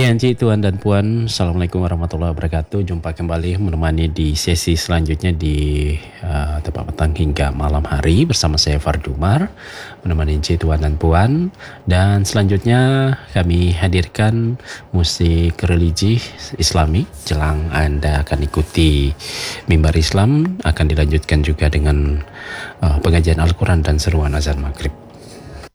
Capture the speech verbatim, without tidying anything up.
Ya, Encik, Tuan dan Puan, Assalamualaikum warahmatullahi wabarakatuh. Jumpa kembali menemani di sesi selanjutnya di uh, tepat petang hingga malam hari bersama saya Fardumar, menemani Encik, Tuan dan Puan. Dan selanjutnya kami hadirkan musik religi Islami. Jelang Anda akan ikuti mimbar Islam, akan dilanjutkan juga dengan uh, pengajian Al-Quran dan seruan azan maghrib.